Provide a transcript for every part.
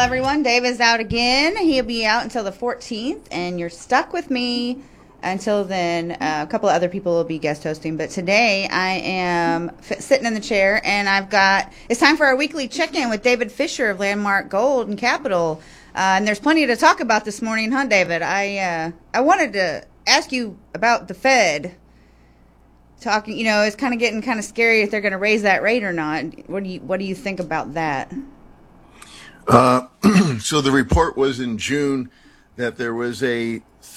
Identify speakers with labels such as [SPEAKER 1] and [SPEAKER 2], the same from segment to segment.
[SPEAKER 1] everyone. Dave is out again. He'll be out until the 14th, and you're stuck with me until then. A couple of other people will be guest hosting, but today I am sitting in the chair, and it's time for our weekly check-in with David Fisher of Landmark Gold and Capital. And there's plenty to talk about this morning, huh, David? I wanted to ask you about the Fed. Talking, it's kind of getting kind of scary if they're going to raise that rate or not. What do you think about that?
[SPEAKER 2] So the report was in June that there was a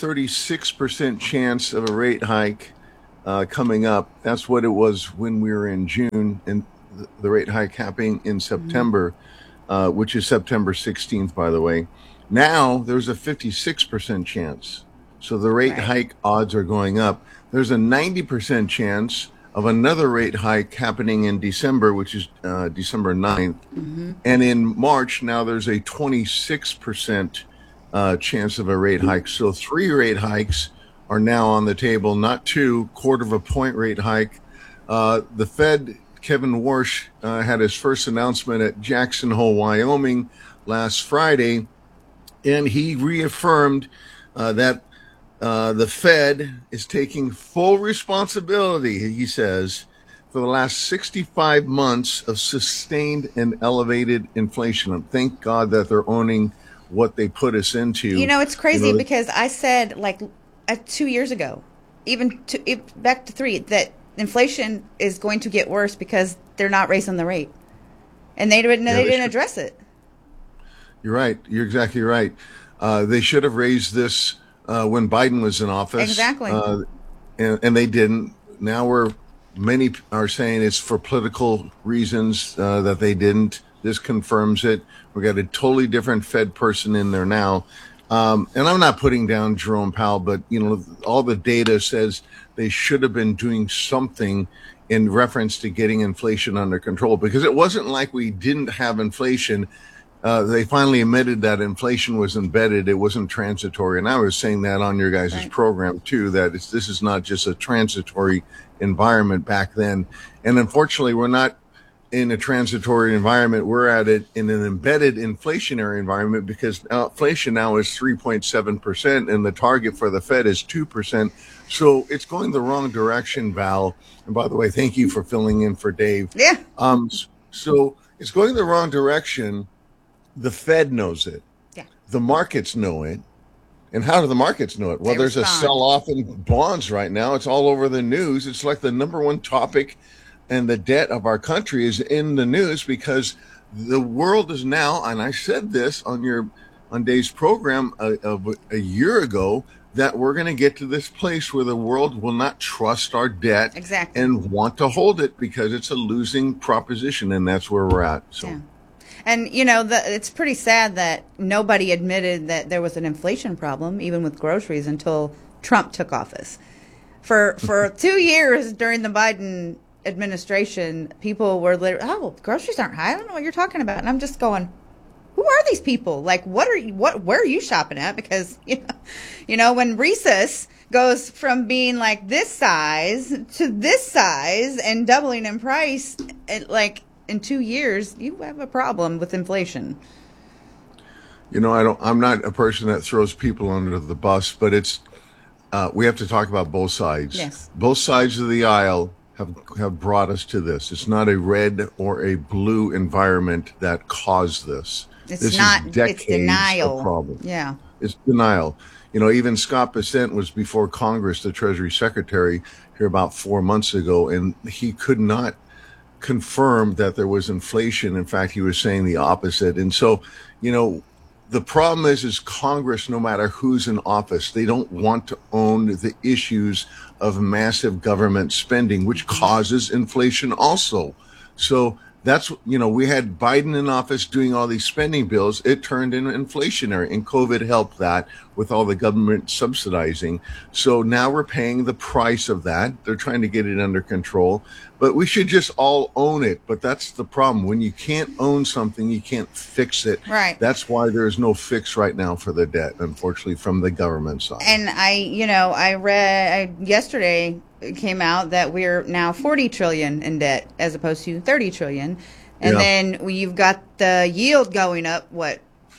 [SPEAKER 2] 36% chance of a rate hike coming up. That's what it was when we were in June, and the rate hike happening in September, which is September 16th, by the way. Now there's a 56% chance. So the rate hike odds are going up. There's a 90% chance of another rate hike happening in December, which is December 9th. Mm-hmm. And in March, now there's a 26% chance of a rate hike. So 3 rate hikes are now on the table, not 2, quarter of a point rate hike. The Fed, Kevin Warsh, had his first announcement at Jackson Hole, Wyoming last Friday, and he reaffirmed that the Fed is taking full responsibility, he says, for the last 65 months of sustained and elevated inflation. And thank God that they're owning what they put us into.
[SPEAKER 1] It's crazy because I said 2 years ago, back to 3, that inflation is going to get worse because they're not raising the rate. And they didn't address it.
[SPEAKER 2] You're right. You're exactly right. They should have raised this when Biden was in office. Exactly. And they didn't. Now many are saying it's for political reasons that they didn't. This confirms it. We got a totally different Fed person in there now. And I'm not putting down Jerome Powell, but all the data says they should have been doing something in reference to getting inflation under control, because it wasn't like we didn't have inflation. They finally admitted that inflation was embedded. It wasn't transitory. And I was saying that on your guys' program, too, that this is not just a transitory environment back then. And unfortunately, we're not in a transitory environment. We're at it in an embedded inflationary environment, because inflation now is 3.7%, and the target for the Fed is 2%. So it's going the wrong direction, Val. And by the way, thank you for filling in for Dave.
[SPEAKER 1] Yeah.
[SPEAKER 2] So it's going the wrong direction. The Fed knows it.
[SPEAKER 1] Yeah.
[SPEAKER 2] The markets know it. And how do the markets know it? Well, there's a sell-off in bonds right now. It's all over the news. It's like the number one topic, and the debt of our country is in the news, because the world is now, and I said this on Dave's program a year ago, that we're going to get to this place where the world will not trust our debt and want to hold it, because it's a losing proposition, and that's where we're at. So.
[SPEAKER 1] Yeah. And, it's pretty sad that nobody admitted that there was an inflation problem, even with groceries, until Trump took office. For 2 years during the Biden administration, people were literally, groceries aren't high. I don't know what you're talking about. And I'm just going, who are these people? Where are you shopping at? Because, when Reese's goes from being like this size to this size and doubling in price, in 2 years, you have a problem with inflation.
[SPEAKER 2] I'm not a person that throws people under the bus, but we have to talk about both sides.
[SPEAKER 1] Yes.
[SPEAKER 2] Both sides of the aisle have brought us to this. It's not a red or a blue environment that caused this.
[SPEAKER 1] It's denial.
[SPEAKER 2] Of problem.
[SPEAKER 1] Yeah.
[SPEAKER 2] It's denial. Even Scott Bessent was before Congress, the Treasury Secretary, here about 4 months ago, and he could not confirm that there was inflation. In fact, he was saying the opposite. And so, the problem is Congress, no matter who's in office, they don't want to own the issues of massive government spending, which causes inflation also. So that's, we had Biden in office doing all these spending bills. It turned into inflationary, and COVID helped that with all the government subsidizing. So now we're paying the price of that. They're trying to get it under control, but we should just all own it. But that's the problem. When you can't own something, you can't fix it.
[SPEAKER 1] Right.
[SPEAKER 2] That's why there's no fix right now for the debt, unfortunately, from the government side.
[SPEAKER 1] And I read yesterday, it came out that we're now 40 trillion in debt as opposed to 30 trillion. And then you've got the yield going up,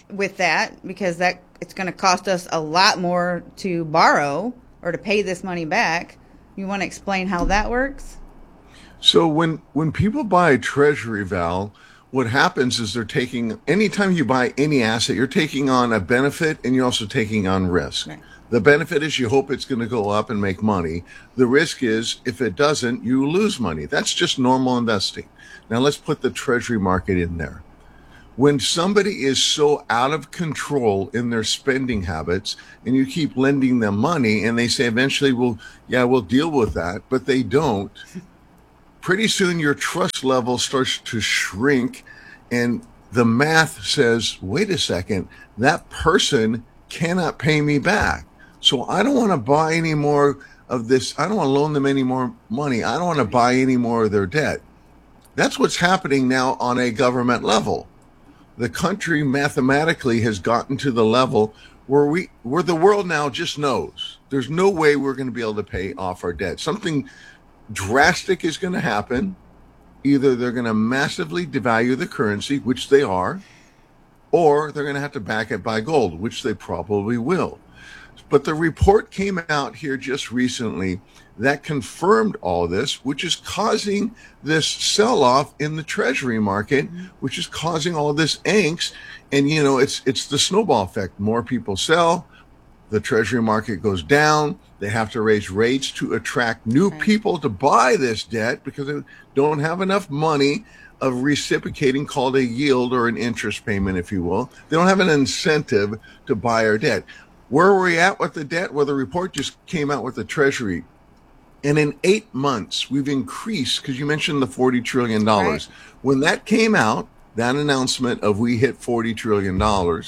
[SPEAKER 1] with that because that it's going to cost us a lot more to borrow or to pay this money back. You want to explain how that works?
[SPEAKER 2] So when people buy a treasury, Val, what happens is they're taking anytime you buy any asset, you're taking on a benefit and you're also taking on risk.
[SPEAKER 1] Right.
[SPEAKER 2] The benefit is you hope it's going to go up and make money. The risk is if it doesn't, you lose money. That's just normal investing. Now let's put the treasury market in there. When somebody is so out of control in their spending habits and you keep lending them money and they say eventually, well, yeah, we'll deal with that, but they don't, pretty soon your trust level starts to shrink and the math says, wait a second, that person cannot pay me back. So I don't want to buy any more of this. I don't want to loan them any more money. I don't want to buy any more of their debt. That's what's happening now on a government level. The country mathematically has gotten to the level where the world now just knows there's no way we're going to be able to pay off our debt. Something drastic is going to happen. Either they're going to massively devalue the currency, which they are, or they're going to have to back it by gold, which they probably will. But the report came out here just recently that confirmed all this, which is causing this sell-off in the treasury market, which is causing all this angst. And, you know, it's the snowball effect. More people sell, the treasury market goes down. They have to raise rates to attract new people to buy this debt because they don't have enough money of reciprocating, called a yield or an interest payment, if you will. They don't have an incentive to buy our debt. Where are we at with the debt? Well, the report just came out with the Treasury. And in 8 months, we've increased, because you mentioned the $40 trillion. Right. When that came out, that announcement of we hit $40 trillion,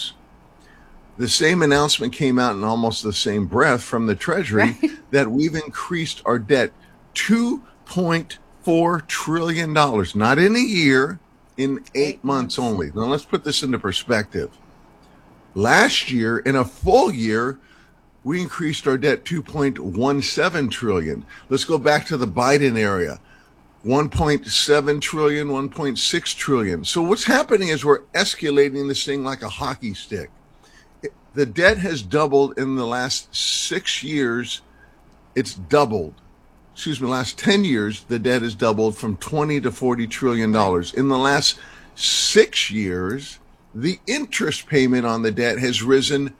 [SPEAKER 2] the same announcement came out in almost the same breath from the Treasury that we've increased our debt $2.4 trillion, not in a year, in 8 months only. Now, let's put this into perspective. Last year, in a full year, we increased our debt 2.17 trillion. Let's go back to the Biden era. 1.7 trillion, 1.6 trillion. So what's happening is we're escalating this thing like a hockey stick. The debt has doubled in the last 6 years. It's doubled. Last 10 years, the debt has doubled from 20 to $40 trillion. In the last 6 years, the interest payment on the debt has risen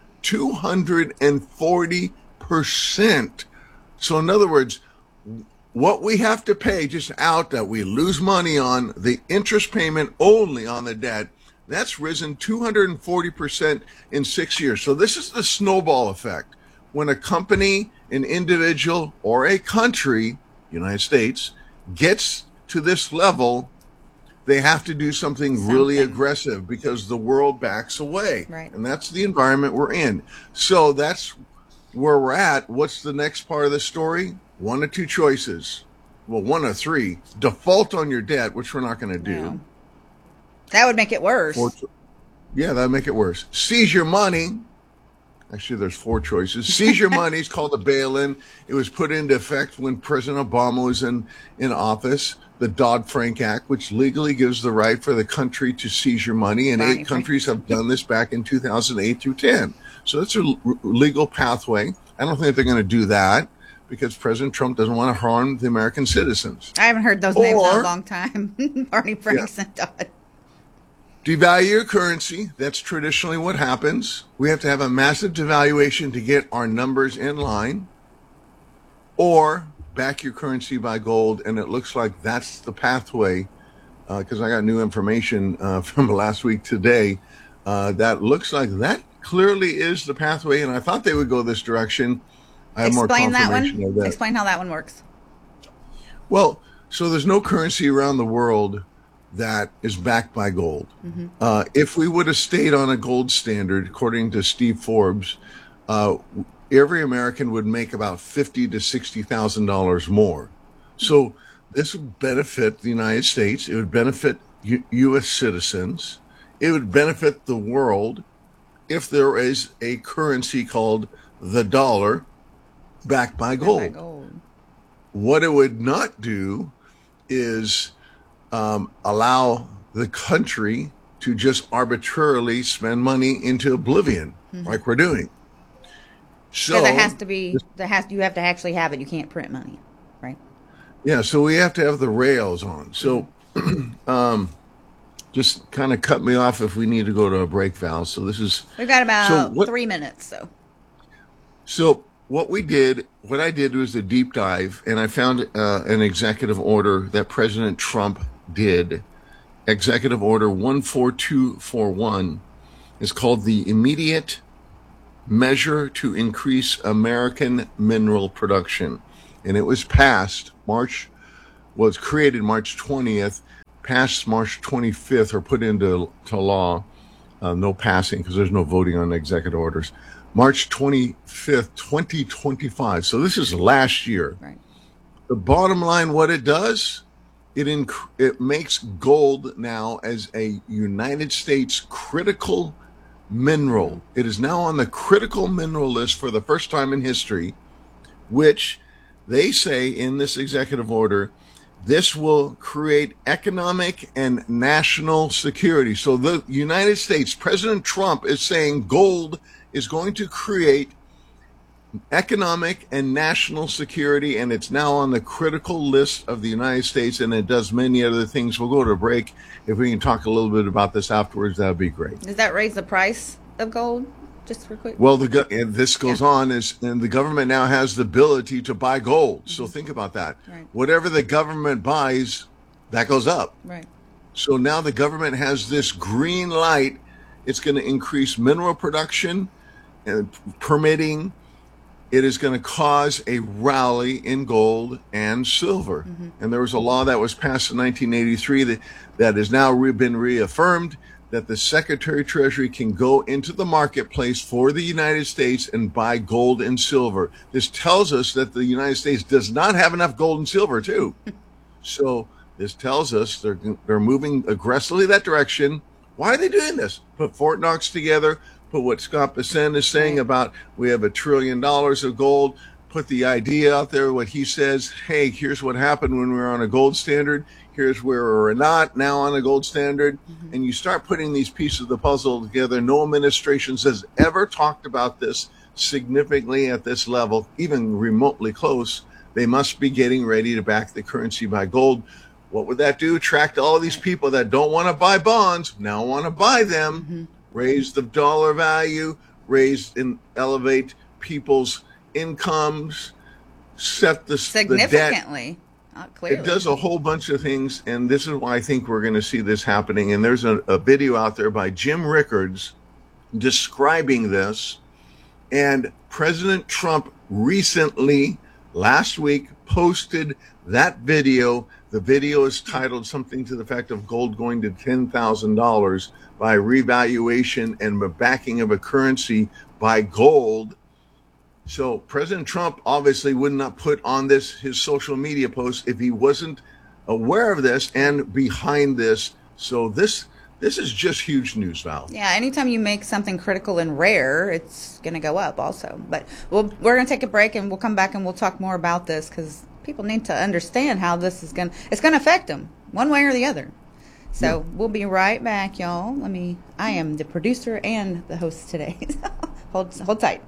[SPEAKER 2] 240%. So in other words, what we have to pay just out that we lose money on, the interest payment only on the debt, that's risen 240% in 6 years. So this is the snowball effect. When a company, an individual, or a country, United States, gets to this level, they have to do something really aggressive because the world backs away.
[SPEAKER 1] Right.
[SPEAKER 2] And that's the environment we're in. So that's where we're at. What's the next part of the story? One of two choices. Well, one of three. Default on your debt, which we're not going to do.
[SPEAKER 1] No. That would make it worse.
[SPEAKER 2] Yeah, that would make it worse. Seize your money. Actually, there's 4 choices. Seize your money is called a bail-in. It was put into effect when President Obama was in office. The Dodd-Frank Act, which legally gives the right for the country to seize your money. And 8 countries have done this back in 2008 through 10. So that's a legal pathway. I don't think they're going to do that because President Trump doesn't want to harm the American citizens.
[SPEAKER 1] I haven't heard those names in a long time. Barney Franks and Dodd.
[SPEAKER 2] Devalue your currency. That's traditionally what happens. We have to have a massive devaluation to get our numbers in line. Or back your currency by gold, and it looks like that's the pathway, because I got new information from last week today that looks like that clearly is the pathway, and I thought they would go this direction. I have more confirmation of that.
[SPEAKER 1] Explain how that one works.
[SPEAKER 2] Well, so there's no currency around the world that is backed by gold. Mm-hmm. If we would have stayed on a gold standard, according to Steve Forbes, every American would make about $50,000 to $60,000 more. So this would benefit the United States. It would benefit U.S. citizens. It would benefit the world if there is a currency called the dollar backed by gold. What it would not do is allow the country to just arbitrarily spend money into oblivion like we're doing. So
[SPEAKER 1] Because it has to be, you have to actually have it. You can't print money, right?
[SPEAKER 2] yeah, so we have to have the rails on. So just kind of cut me off if we need to go to a break, Val. So this is
[SPEAKER 1] We've got about
[SPEAKER 2] what
[SPEAKER 1] 3 minutes,
[SPEAKER 2] so what I did was a deep dive, and I found an executive order that President Trump did. Executive Order 14241 is called the Immediate Measure to Increase American Mineral Production. And it was created March 20th, passed March 25th, or put into law. No passing because there's no voting on executive orders. March 25th, 2025. So this is last year.
[SPEAKER 1] Right.
[SPEAKER 2] The bottom line, what it does, it makes gold now as a United States critical mineral. It is now on the critical mineral list for the first time in history, which they say in this executive order, this will create economic and national security. So the United States, President Trump is saying gold is going to create economic and national security, and it's now on the critical list of the United States, and it does many other things. We'll go to a break. If we can talk a little bit about this afterwards, that would be great.
[SPEAKER 1] Does that raise the price of gold? Just for quick.
[SPEAKER 2] Well, and this goes on, and the government now has the ability to buy gold. So think about that.
[SPEAKER 1] Right.
[SPEAKER 2] Whatever the government buys, that goes up.
[SPEAKER 1] Right.
[SPEAKER 2] So now the government has this green light. It's going to increase mineral production and permitting. It is going to cause a rally in gold and silver. And there was a law that was passed in 1983 that has now been reaffirmed, that the Secretary of Treasury can go into the marketplace for the United States and buy gold and silver. This tells us that the United States does not have enough gold and silver, too. So this tells us they're moving aggressively that direction. Why are they doing this? Put Fort Knox together, put what Scott Bessent is saying about we have $1 trillion of gold, put the idea out there, what he says, hey, here's what happened when we were on a gold standard. Here's where we're not now on a gold standard. And you start putting these pieces of the puzzle together. No administration has ever talked about this significantly at this level, even remotely close. They must be getting ready to back the currency by gold. What would that do? Attract all of these people that don't want to buy bonds, now want to buy them, raise the dollar value, raise and elevate people's incomes, set the
[SPEAKER 1] significantly.
[SPEAKER 2] debt. It does a whole bunch of things, and this is why I think we're going to see this happening. And there's a video out there by Jim Rickards describing this. And President Trump recently, last week, posted that video. The video is titled something to the effect of gold going to $10,000 by revaluation and the backing of a currency by gold. So President Trump obviously would not put on his social media post if he wasn't aware of this and behind this. So this is just huge news, Val.
[SPEAKER 1] Yeah, anytime you make something critical and rare, it's going to go up also. But we're going to take a break, and we'll come back and we'll talk more about this, because people need to understand how this is going to affect them one way or the other. So we'll be right back, y'all. I am the producer and the host today. Hold tight.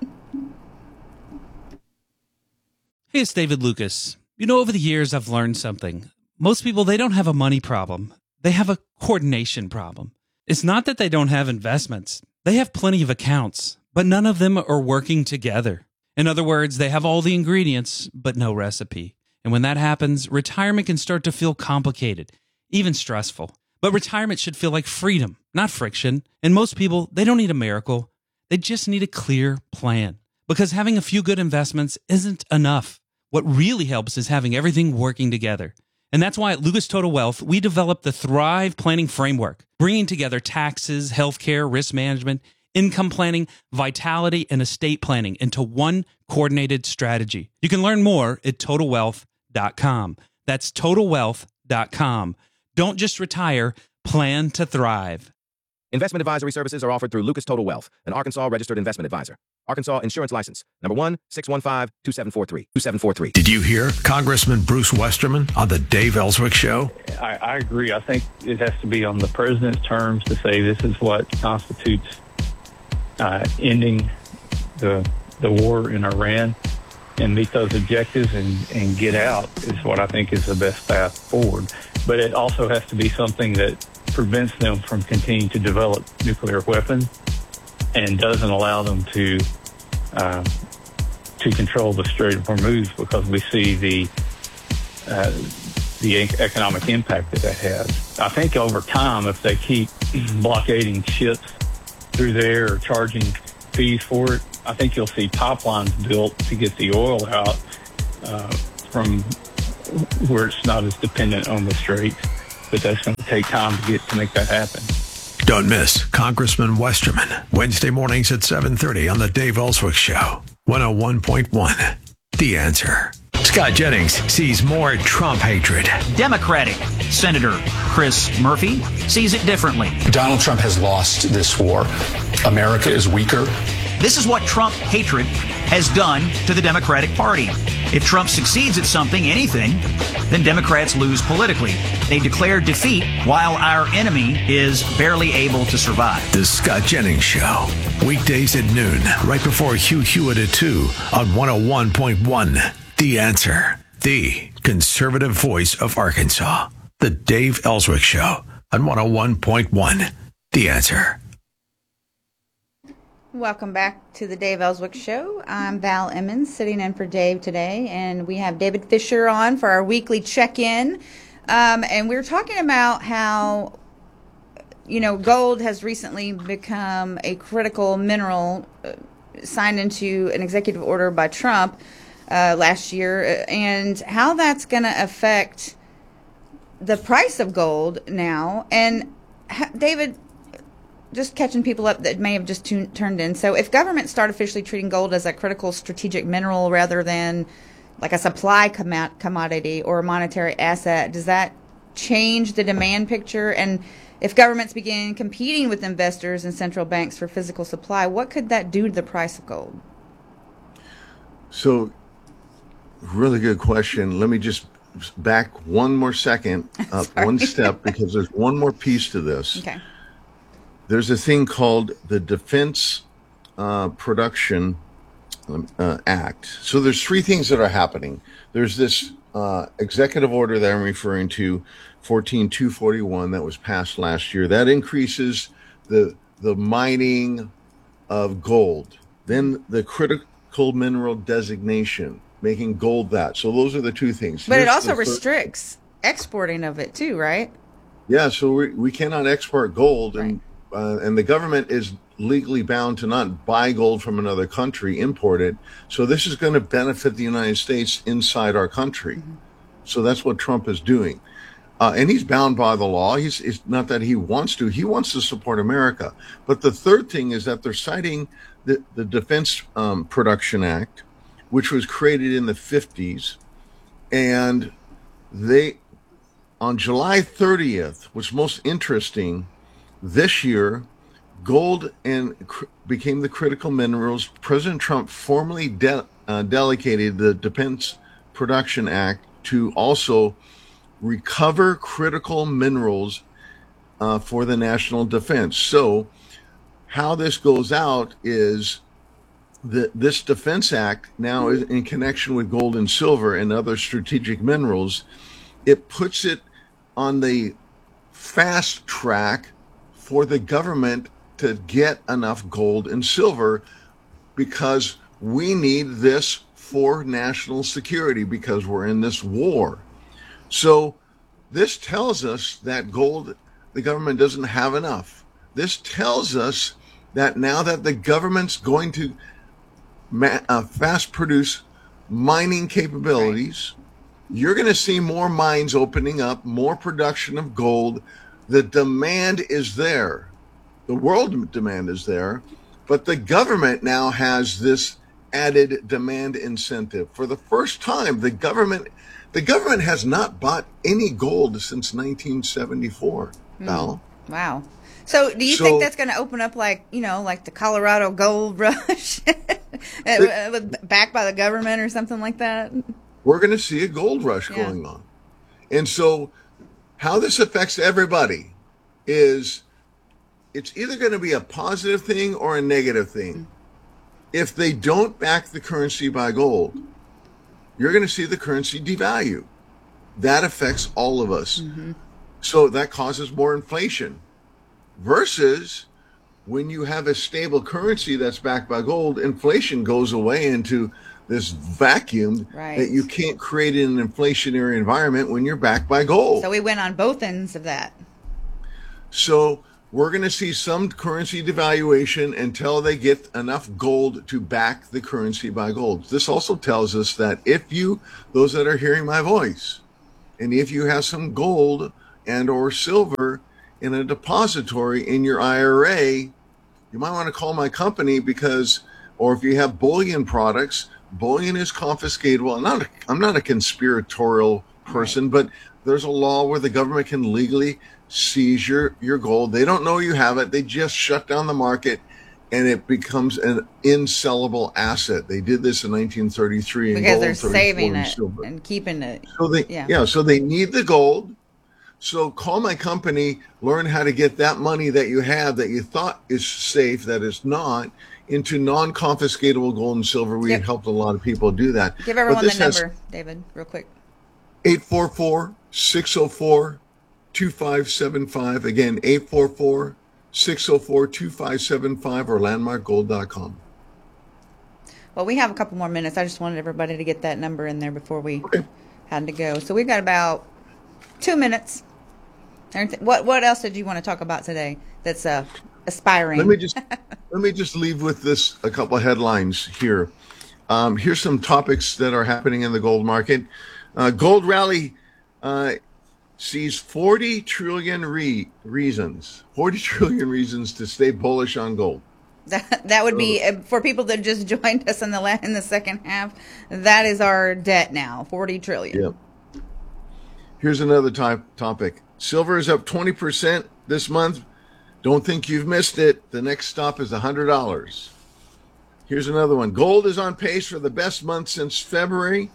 [SPEAKER 3] Hey, it's David Lucas. You know, over the years, I've learned something. Most people, they don't have a money problem. They have a coordination problem. It's not that they don't have investments. They have plenty of accounts, but none of them are working together. In other words, they have all the ingredients, but no recipe. And when that happens, retirement can start to feel complicated, even stressful. But retirement should feel like freedom, not friction. And most people, they don't need a miracle. They just need a clear plan. Because having a few good investments isn't enough. What really helps is having everything working together. And that's why at Lucas Total Wealth, we developed the Thrive Planning Framework, bringing together taxes, healthcare, risk management, income planning, vitality, and estate planning into one coordinated strategy. You can learn more at TotalWealth.com. That's TotalWealth.com. Don't just retire, plan to thrive.
[SPEAKER 4] Investment advisory services are offered through Lucas Total Wealth, an Arkansas registered investment advisor. Arkansas Insurance License, number 1-615-2743.
[SPEAKER 5] Did you hear Congressman Bruce Westerman on the Dave Ellswick Show?
[SPEAKER 6] I agree. I think it has to be on the president's terms to say this is what constitutes ending the war in Iran and meet those objectives and get out is what I think is the best path forward. But it also has to be something that prevents them from continuing to develop nuclear weapons and doesn't allow them to control the Strait of Hormuz, because we see the economic impact that has. I think over time, if they keep blockading ships through there or charging fees for it, I think you'll see pipelines built to get the oil out from where it's not as dependent on the Strait. But that's going to take time to make that happen.
[SPEAKER 5] Don't miss Congressman Westerman, Wednesday mornings at 7:30 on the Dave Ellswick Show, 101.1. The Answer. Scott Jennings sees more Trump hatred.
[SPEAKER 7] Democratic Senator Chris Murphy sees it differently.
[SPEAKER 8] Donald Trump has lost this war. America is weaker.
[SPEAKER 7] This is what Trump hatred has done to the Democratic Party. If Trump succeeds at something, anything, then Democrats lose politically. They declare defeat while our enemy is barely able to survive.
[SPEAKER 5] The Scott Jennings Show. Weekdays at noon, right before Hugh Hewitt at 2 on 101.1. The Answer. The conservative voice of Arkansas. The Dave Ellswick Show on 101.1. The Answer.
[SPEAKER 1] Welcome back to the Dave Ellswick Show. I'm Val Emmons, sitting in for Dave today, and we have David Fisher on for our weekly check-in. And we were talking about how, gold has recently become a critical mineral signed into an executive order by Trump last year, and how that's going to affect the price of gold now. And David, just catching people up that may have just turned in. So if governments start officially treating gold as a critical strategic mineral rather than like a supply commodity or a monetary asset, does that change the demand picture? And if governments begin competing with investors and central banks for physical supply, what could that do to the price of gold?
[SPEAKER 2] So, really good question. Let me just back one more second, up one step, because there's one more piece to this.
[SPEAKER 1] Okay.
[SPEAKER 2] There's a thing called the Defense Production Act. So there's three things that are happening. There's this executive order that I'm referring to, 14241, that was passed last year. That increases the mining of gold. Then the critical mineral designation, making gold that. So those are the two things.
[SPEAKER 1] But it also restricts exporting of it too, right?
[SPEAKER 2] Yeah, so we cannot export gold,
[SPEAKER 1] Right.
[SPEAKER 2] And the government is legally bound to not buy gold from another country, import it. So this is going to benefit the United States inside our country. Mm-hmm. So that's what Trump is doing. And he's bound by the law. It's not that he wants to. He wants to support America. But the third thing is that they're citing the Defense Production Act, which was created in the 50s. And on July 30th, what's most interesting, this year, gold became the critical minerals. President Trump formally delegated the Defense Production Act to also recover critical minerals for the national defense. So how this goes out is that this Defense Act now is in connection with gold and silver and other strategic minerals. It puts it on the fast track for the government to get enough gold and silver, because we need this for national security, because we're in this war. So this tells us that gold, the government doesn't have enough. This tells us that now that the government's going to fast produce mining capabilities, you're going to see more mines opening up, more production of gold. The demand is there. The world demand is there, but the government now has this added demand incentive. For the first time, the government has not bought any gold since 1974. Val.
[SPEAKER 1] Wow. So do you think that's going to open up like the Colorado gold rush backed by the government or something like that?
[SPEAKER 2] We're going to see a gold rush going on. And so how this affects everybody is it's either going to be a positive thing or a negative thing. If they don't back the currency by gold, you're going to see the currency devalue. That affects all of us. So that causes more inflation. Versus when you have a stable currency that's backed by gold, inflation goes away into this vacuum that you can't create in an inflationary environment when you're backed by gold.
[SPEAKER 1] So we went on both ends of that.
[SPEAKER 2] So we're going to see some currency devaluation until they get enough gold to back the currency by gold. This also tells us that those that are hearing my voice, and if you have some gold and or silver in a depository in your IRA, you might want to call my company or if you have bullion products, bullion is confiscatable. I'm not a conspiratorial person, but there's a law where the government can legally seize your gold. They don't know you have it. They just shut down the market and it becomes an insellable asset. They did this in 1933
[SPEAKER 1] because
[SPEAKER 2] gold,
[SPEAKER 1] they're saving it
[SPEAKER 2] silver.
[SPEAKER 1] And keeping it.
[SPEAKER 2] So they need the gold. So call my company, learn how to get that money that you have that you thought is safe, that is not, into non-confiscatable gold and silver. We helped a lot of people do that.
[SPEAKER 1] Give everyone the number, David, real quick.
[SPEAKER 2] 844-604-2575. Again, 844-604-2575 or landmarkgold.com.
[SPEAKER 1] Well, we have a couple more minutes. I just wanted everybody to get that number in there before we had to go. So we've got about 2 minutes. What else did you want to talk about today that's aspiring?
[SPEAKER 2] Let me just leave with this, a couple of headlines here. Here's some topics that are happening in the gold market. Gold rally sees 40 trillion reasons to stay bullish on gold.
[SPEAKER 1] That would be for people that just joined us in the second half. That is our debt now, 40 trillion.
[SPEAKER 2] Yep. Here's another topic. Silver is up 20% this month. Don't think you've missed it. The next stop is $100. Here's another one. Gold is on pace for the best month since February.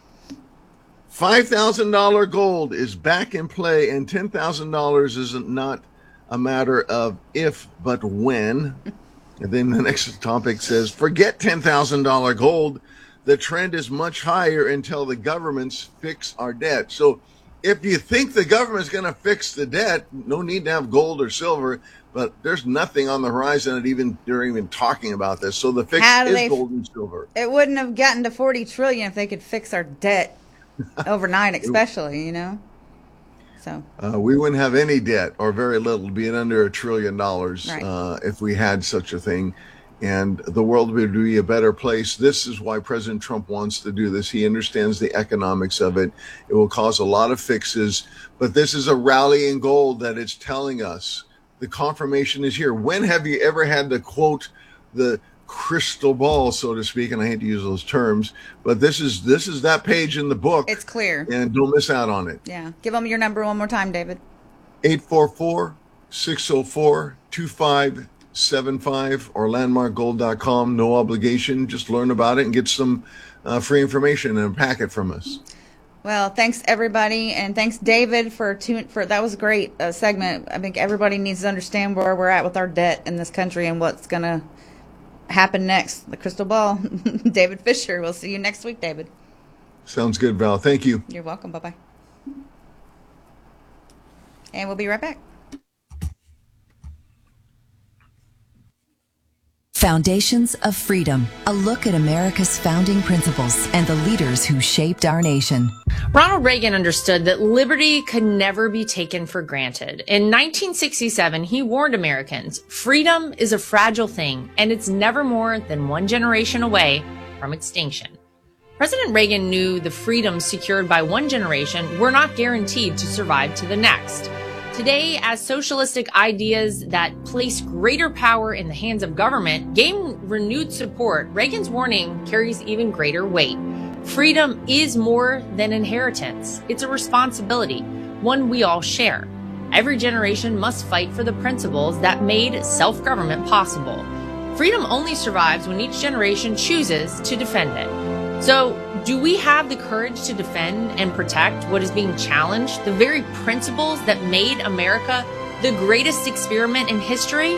[SPEAKER 2] $5,000 gold is back in play, and $10,000 is not a matter of if, but when. And then the next topic says, forget $10,000 gold. The trend is much higher until the governments fix our debt. So if you think the government's going to fix the debt, no need to have gold or silver, but there's nothing on the horizon that they're even talking about this. So the fix is gold and silver.
[SPEAKER 1] It wouldn't have gotten to 40 trillion if they could fix our debt overnight, especially, So
[SPEAKER 2] we wouldn't have any debt or very little, being under $1 trillion if we had such a thing. And the world would be a better place. This is why President Trump wants to do this. He understands the economics of it. It will cause a lot of fixes. But this is a rally in gold that it's telling us. The confirmation is here. When have you ever had to quote the crystal ball, so to speak? And I hate to use those terms, but this is that page in the book.
[SPEAKER 1] It's clear.
[SPEAKER 2] And don't miss out on it.
[SPEAKER 1] Yeah. Give them your number one more time, David.
[SPEAKER 2] 844-604-2575 or landmarkgold.com. No obligation. Just learn about it and get some free information in a packet from us.
[SPEAKER 1] Well, thanks everybody, and thanks David for that was a great segment. I think everybody needs to understand where we're at with our debt in this country and what's going to happen next. The crystal ball. David Fisher. We'll see you next week, David.
[SPEAKER 2] Sounds good, Val. Thank you.
[SPEAKER 1] You're welcome. Bye-bye. And we'll be right back.
[SPEAKER 9] Foundations of Freedom, a look at America's founding principles and the leaders who shaped our nation.
[SPEAKER 10] Ronald Reagan understood that liberty could never be taken for granted. In 1967, he warned Americans, freedom is a fragile thing, and it's never more than one generation away from extinction. President Reagan knew the freedoms secured by one generation were not guaranteed to survive to the next. Today, as socialistic ideas that place greater power in the hands of government gain renewed support, Reagan's warning carries even greater weight. Freedom is more than inheritance. It's a responsibility, one we all share. Every generation must fight for the principles that made self-government possible. Freedom only survives when each generation chooses to defend it. So, do we have the courage to defend and protect what is being challenged, the very principles that made America the greatest experiment in history?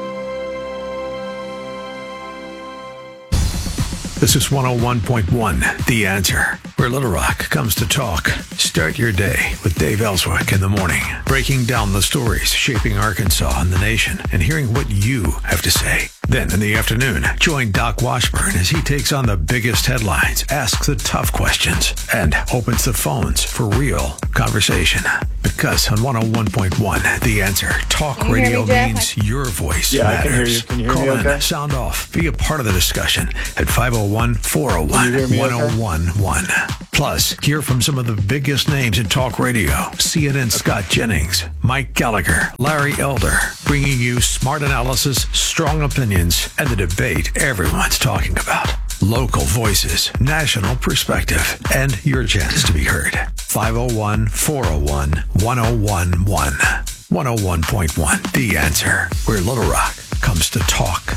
[SPEAKER 5] This is 101.1, The Answer, where Little Rock comes to talk. Start your day with Dave Ellswick in the morning, breaking down the stories shaping Arkansas and the nation, and hearing what you have to say. Then in the afternoon, join Doc Washburn as he takes on the biggest headlines, asks the tough questions, and opens the phones for real conversation. Because on 101.1, The Answer, talk radio means your voice matters.
[SPEAKER 11] I can hear you. Can you hear
[SPEAKER 5] Call
[SPEAKER 11] me okay?
[SPEAKER 5] in, sound off, be a part of the discussion at 501-401-1011. Plus, hear from some of the biggest names in talk radio. CNN Scott Jennings, Mike Gallagher, Larry Elder, bringing you smart analysis, strong opinions, and the debate everyone's talking about. Local voices, national perspective, and your chance to be heard. 501-401-1011. 101.1, The Answer, where Little Rock comes to talk.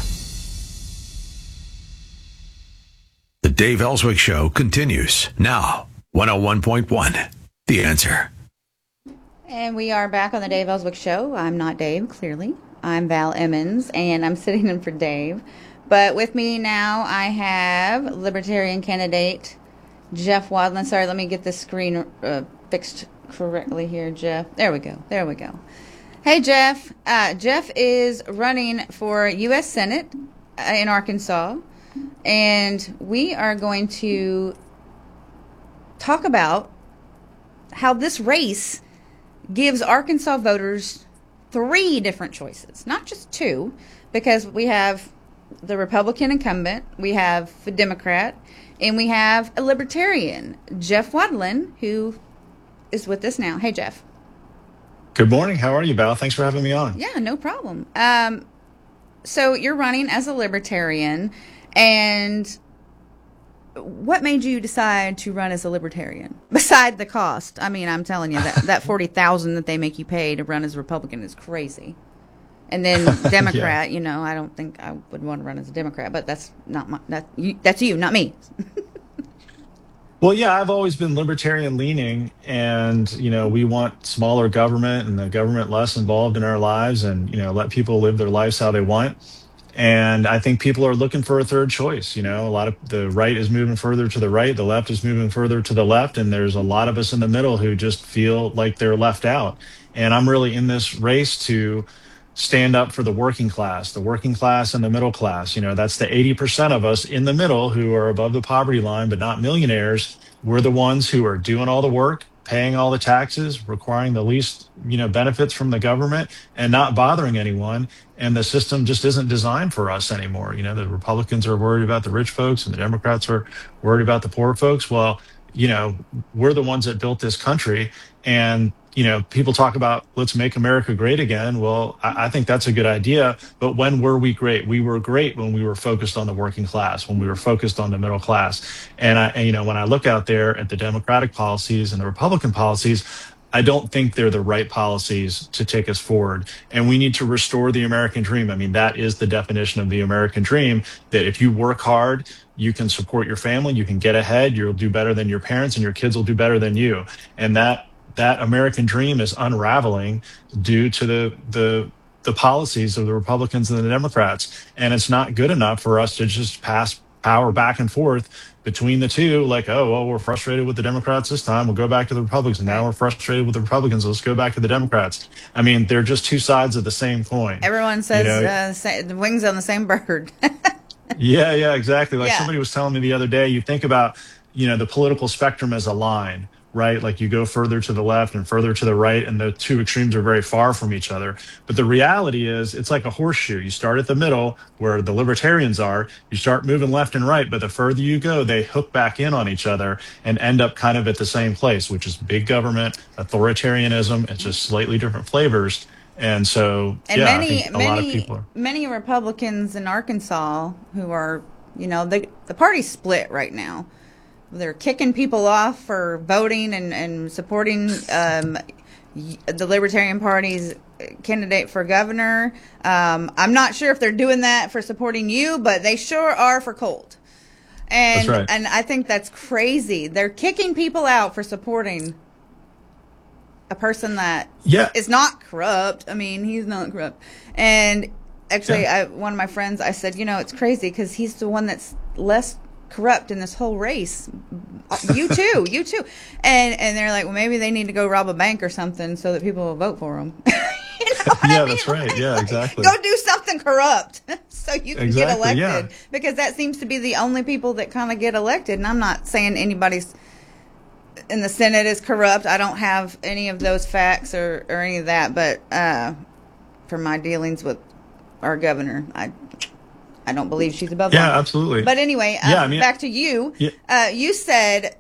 [SPEAKER 5] The Dave Ellswick Show continues now. 101.1, The Answer.
[SPEAKER 1] And we are back on the Dave Ellswick Show. I'm not Dave, clearly. I'm Val Emmons, and I'm sitting in for Dave. But with me now, I have Libertarian candidate Jeff Wadlin. Sorry, let me get this screen fixed correctly here, Jeff. There we go. Hey, Jeff. Jeff is running for U.S. Senate in Arkansas, and we are going to talk about how this race gives Arkansas voters 3 different choices, not just 2, because we have the Republican incumbent, we have a Democrat, and we have a Libertarian, Jeff Wadlin, who is with us now. Hey, Jeff.
[SPEAKER 11] Good morning. How are you, Val? Thanks for having me on.
[SPEAKER 1] Yeah, no problem. So you're running as a Libertarian, and what made you decide to run as a Libertarian? Beside the cost. I mean, I'm telling you, that $40,000 that they make you pay to run as a Republican is crazy. And then Democrat, yeah. I don't think I would want to run as a Democrat, but that's you, not me.
[SPEAKER 11] Well, yeah, I've always been libertarian leaning, and, we want smaller government and the government less involved in our lives, and, let people live their lives how they want. And I think people are looking for a third choice. A lot of the right is moving further to the right, the left is moving further to the left, and there's a lot of us in the middle who just feel like they're left out. And I'm really in this race to stand up for the working class and the middle class. That's the 80% of us in the middle who are above the poverty line, but not millionaires. We're the ones who are doing all the work, paying all the taxes, requiring the least, benefits from the government, and not bothering anyone. And the system just isn't designed for us anymore. The Republicans are worried about the rich folks and the Democrats are worried about the poor folks. Well, we're the ones that built this country, and people talk about let's make America great again. Well, I think that's a good idea. But when were we great? We were great when we were focused on the working class, when we were focused on the middle class. And when I look out there at the Democratic policies and the Republican policies, I don't think they're the right policies to take us forward. And we need to restore the American dream. I mean, that is the definition of the American dream, that if you work hard, you can support your family, you can get ahead, you'll do better than your parents, and your kids will do better than you. And that American dream is unraveling due to the policies of the Republicans and the Democrats. And it's not good enough for us to just pass power back and forth between the two. Like, oh, well, we're frustrated with the Democrats this time, we'll go back to the Republicans. And now we're frustrated with the Republicans, let's go back to the Democrats. I mean, they're just 2 sides of the same coin.
[SPEAKER 1] Everyone says the wings on the same bird.
[SPEAKER 11] Yeah, exactly. Somebody was telling me the other day, you think about, the political spectrum as a line, right? Like you go further to the left and further to the right, and the 2 extremes are very far from each other. But the reality is it's like a horseshoe. You start at the middle where the libertarians are, you start moving left and right, but the further you go, they hook back in on each other and end up kind of at the same place, which is big government, authoritarianism. It's just slightly different flavors. And so, I think a lot of people are.
[SPEAKER 1] Many Republicans in Arkansas who are, the party's split right now. They're kicking people off for voting and supporting the Libertarian Party's candidate for governor. I'm not sure if they're doing that for supporting you, but they sure are for Colt. And
[SPEAKER 11] That's right.
[SPEAKER 1] And I think that's crazy. They're kicking people out for supporting a person that is not corrupt. I mean, he's not corrupt. And actually, one of my friends, I said, it's crazy because he's the one that's less corrupt in this whole race. You too. And they're like, well, maybe they need to go rob a bank or something so that people will vote for him.
[SPEAKER 11] That's right. Yeah, exactly.
[SPEAKER 1] Go do something corrupt so you can get elected.
[SPEAKER 11] Yeah.
[SPEAKER 1] Because that seems to be the only people that kind of get elected. And I'm not saying anybody's in the Senate is corrupt. I don't have any of those facts or any of that. But for my dealings with our governor, I don't believe she's above
[SPEAKER 11] Yeah,
[SPEAKER 1] law.
[SPEAKER 11] absolutely.
[SPEAKER 1] But anyway, back to you.
[SPEAKER 11] Yeah.
[SPEAKER 1] You said,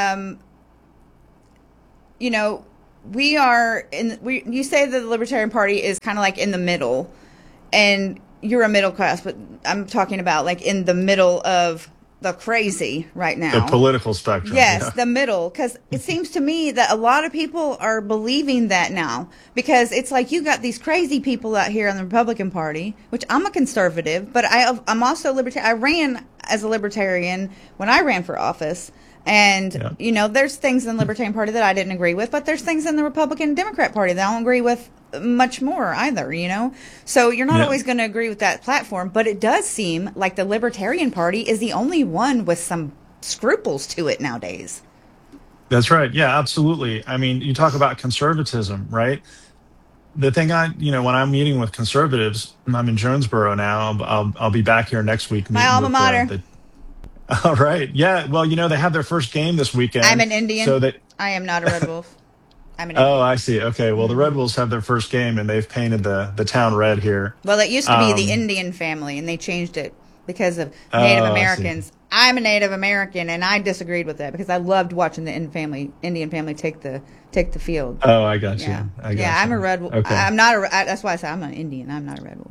[SPEAKER 1] we are you say that the Libertarian Party is kind of like in the middle, and you're a middle class, but I'm talking about like in the middle of the crazy right now.
[SPEAKER 11] The political spectrum.
[SPEAKER 1] Yes,
[SPEAKER 11] yeah.
[SPEAKER 1] the middle, because it seems to me that a lot of people are believing that now, because it's like you got these crazy people out here in the Republican Party, which I'm a conservative, but I'm also a libertarian. I ran as a libertarian when I ran for office. And, there's things in the Libertarian Party that I didn't agree with, but there's things in the Republican and Democrat Party that I don't agree with much more either, So you're not always going to agree with that platform, but it does seem like the Libertarian Party is the only one with some scruples to it nowadays.
[SPEAKER 11] That's right. Yeah, absolutely. I mean, you talk about conservatism, right? The thing when I'm meeting with conservatives, I'm in Jonesboro now. I'll be back here next week.
[SPEAKER 1] My alma mater.
[SPEAKER 11] All right. Yeah. Well, they have their first game this weekend.
[SPEAKER 1] I'm an Indian.
[SPEAKER 11] So
[SPEAKER 1] I am not a Red Wolf. I'm an
[SPEAKER 11] Indian.
[SPEAKER 1] Oh,
[SPEAKER 11] I see. Okay. Well, the Red Wolves have their first game, and they've painted the town red here.
[SPEAKER 1] Well, it used to be the Indian family, and they changed it because of Native Americans. I'm a Native American, and I disagreed with that because I loved watching the Indian family take the field.
[SPEAKER 11] Oh, I got you.
[SPEAKER 1] Yeah,
[SPEAKER 11] I got you.
[SPEAKER 1] I'm a Red Wolf.
[SPEAKER 11] Okay.
[SPEAKER 1] I'm not that's why I say I'm an Indian. I'm not a Red Wolf.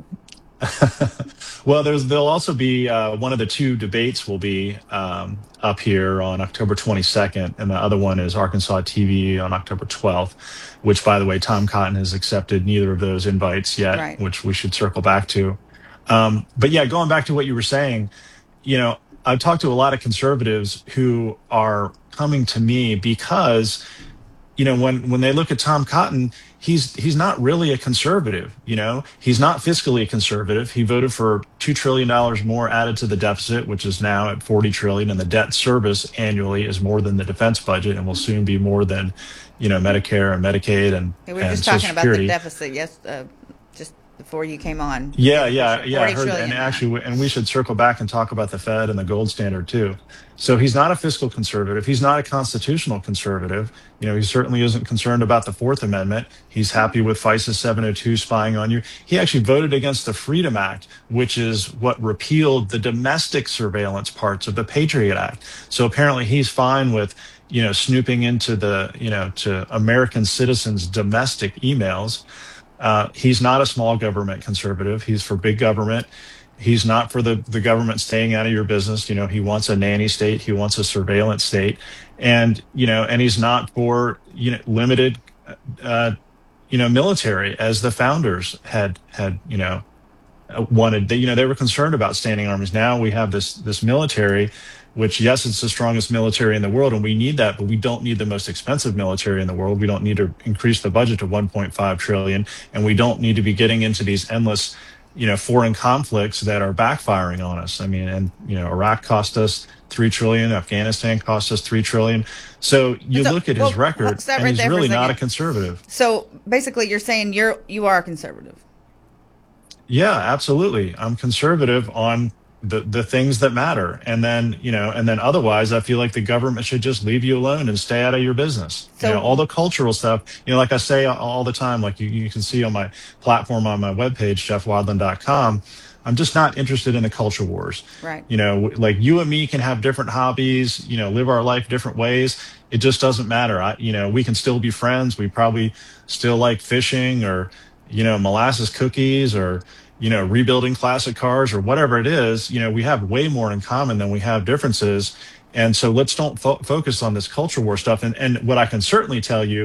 [SPEAKER 11] Well, there'll also be one of the two debates will be up here on October 22nd, and the other one is Arkansas TV on October 12th, which, by the way, Tom Cotton has accepted neither of those invites yet,
[SPEAKER 1] right.
[SPEAKER 11] Which we should circle back to. But yeah, going back to what you were saying, I've talked to a lot of conservatives who are coming to me because, when they look at Tom Cotton, he's not really a conservative. He's not fiscally conservative. He voted for $2 trillion more added to the deficit, which is now at $40 trillion, and the debt service annually is more than the defense budget, and will soon be more than, Medicare and Medicaid and
[SPEAKER 1] we were just
[SPEAKER 11] Social
[SPEAKER 1] talking about
[SPEAKER 11] Security.
[SPEAKER 1] the deficit just before you came on.
[SPEAKER 11] Yeah. I heard,
[SPEAKER 1] trillion.
[SPEAKER 11] and actually, and we should circle back and talk about the Fed and the gold standard too. So he's not a fiscal conservative. He's not a constitutional conservative. He certainly isn't concerned about the Fourth Amendment. He's happy with FISA 702 spying on you. He actually voted against the Freedom Act, which is what repealed the domestic surveillance parts of the Patriot Act. So apparently he's fine with, snooping into to American citizens' domestic emails. He's not a small government conservative. He's for big government. He's not for the government staying out of your business. He wants a nanny state. He wants a surveillance state. And, and he's not for, limited, military, as the founders had wanted. They were concerned about standing armies. Now we have this military, which, yes, it's the strongest military in the world, and we need that, but we don't need the most expensive military in the world. We don't need to increase the budget to $1.5 trillion, and we don't need to be getting into these endless, foreign conflicts that are backfiring on us. I mean, and, Iraq cost us $3 trillion, Afghanistan cost us $3 trillion. So you look at his record, and he's really not a conservative.
[SPEAKER 1] So basically you're saying you are a conservative.
[SPEAKER 11] Yeah, absolutely. I'm conservative on the things that matter. And then, and then otherwise, I feel like the government should just leave you alone and stay out of your business.
[SPEAKER 1] So,
[SPEAKER 11] all the cultural stuff, like I say all the time, like you can see on my platform, on my webpage, jeffwadland.com, I'm just not interested in the culture wars.
[SPEAKER 1] Right.
[SPEAKER 11] Like you and me can have different hobbies, live our life different ways. It just doesn't matter. We can still be friends. We probably still like fishing or, molasses cookies or, rebuilding classic cars or whatever it is. We have way more in common than we have differences. And so let's don't focus on this culture war stuff. And what I can certainly tell you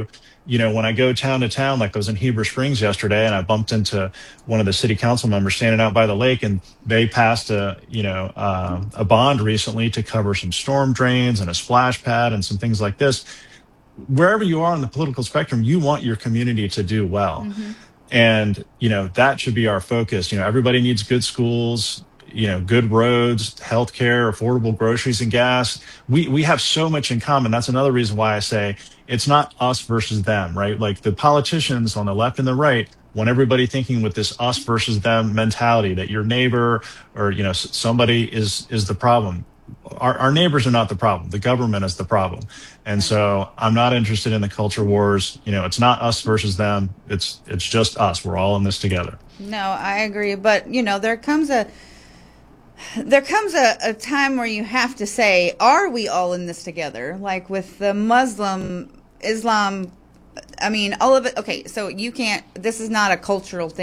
[SPEAKER 11] when I go town to town, like I was in Heber Springs yesterday, and I bumped into one of the city council members standing out by the lake, and they passed a bond recently to cover some storm drains and a splash pad and some things like this. Wherever you are on the political spectrum, you want your community to do well. Mm-hmm. And, that should be our focus. Everybody needs good schools, good roads, healthcare, affordable groceries and gas. We have so much in common. That's another reason why I say it's not us versus them, right? Like the politicians on the left and the right want everybody thinking with this us versus them mentality that your neighbor or, somebody is the problem. Our neighbors are not the problem. The government is the problem. And so I'm not interested in the culture wars. It's not us versus them. It's just us. We're all in this together.
[SPEAKER 1] No, I agree. But, there comes a time where you have to say, are we all in this together? Like with the Islam, I mean, all of it. Okay, so you can't, this is not a cultural thing.